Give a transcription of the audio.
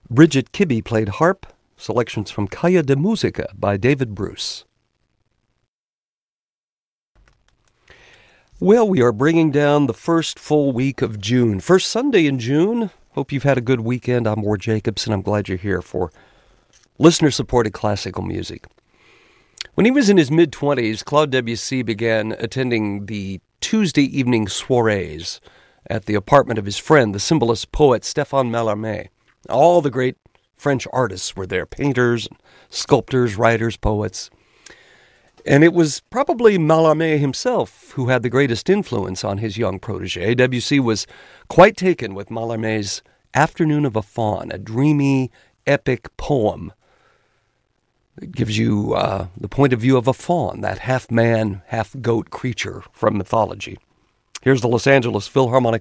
Bridget Kibbe played harp. Selections from Caia de Musica by David Bruce. Well, we are bringing down the first full week of June. First Sunday in June. Hope you've had a good weekend. I'm Ward Jacobson. I'm glad you're here for listener-supported classical music. When he was in his mid-20s, Claude Debussy began attending the Tuesday evening soirees at the apartment of his friend, the symbolist poet Stéphane Mallarmé. All the great French artists were there, painters, sculptors, writers, poets. And it was probably Mallarmé himself who had the greatest influence on his young protégé. Debussy was quite taken with Mallarmé's Afternoon of a Faun, a dreamy, epic poem. It gives you the point of view of a faun, that half-man, half-goat creature from mythology. Here's the Los Angeles Philharmonic